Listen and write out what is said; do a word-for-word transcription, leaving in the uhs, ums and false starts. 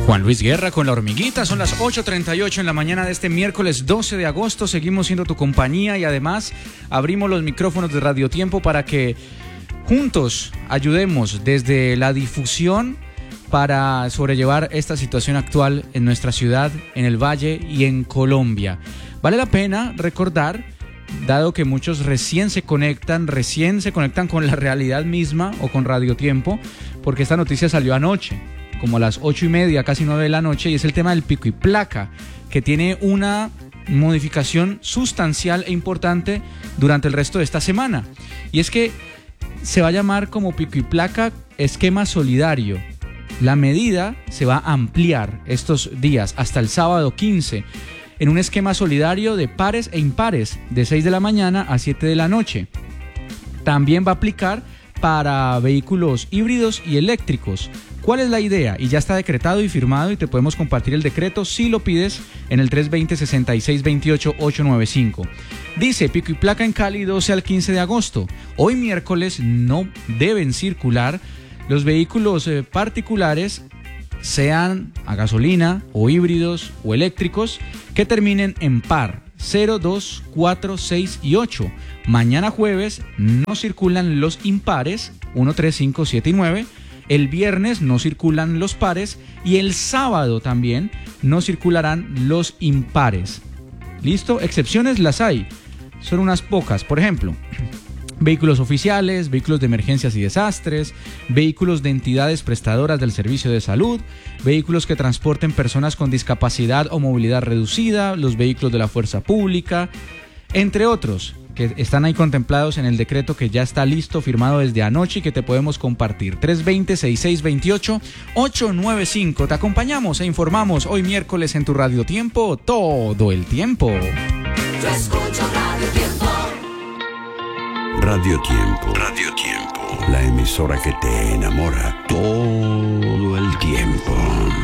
Juan Luis Guerra con La Hormiguita, son las ocho treinta y ocho en la mañana de este miércoles doce de agosto, seguimos siendo tu compañía y además abrimos los micrófonos de Radio Tiempo para que juntos ayudemos desde la difusión para sobrellevar esta situación actual en nuestra ciudad, en el Valle y en Colombia. Vale la pena recordar, dado que muchos recién se conectan, recién se conectan con la realidad misma o con Radio Tiempo, porque esta noticia salió anoche, como a las ocho y media, casi nueve de la noche, y es el tema del pico y placa, que tiene una modificación sustancial e importante durante el resto de esta semana. Y es que se va a llamar como pico y placa esquema solidario. La medida se va a ampliar estos días hasta el sábado quince en un esquema solidario de pares e impares de seis de la mañana a siete de la noche. También va a aplicar para vehículos híbridos y eléctricos. ¿Cuál es la idea? Y ya está decretado y firmado y te podemos compartir el decreto si lo pides en el tres dos cero, seis seis dos ocho, ocho nueve cinco. Dice, pico y placa en Cali doce al quince de agosto. Hoy miércoles no deben circular los vehículos eh, particulares, sean a gasolina o híbridos o eléctricos, que terminen en par cero, dos, cuatro, seis y ocho. Mañana jueves no circulan los impares uno, tres, cinco, siete y nueve. El viernes no circulan los pares y el sábado también no circularán los impares. ¿Listo? Excepciones las hay. Son unas pocas. Por ejemplo, vehículos oficiales, vehículos de emergencias y desastres, vehículos de entidades prestadoras del servicio de salud, vehículos que transporten personas con discapacidad o movilidad reducida, los vehículos de la fuerza pública, entre otros, que están ahí contemplados en el decreto que ya está listo, firmado desde anoche y que te podemos compartir. tres dos cero, seis seis dos ocho, ocho nueve cinco. Te acompañamos e informamos hoy miércoles en tu Radio Tiempo, todo el tiempo. Yo escucho Radio Tiempo. Radio Tiempo. Radio Tiempo. La emisora que te enamora todo el tiempo.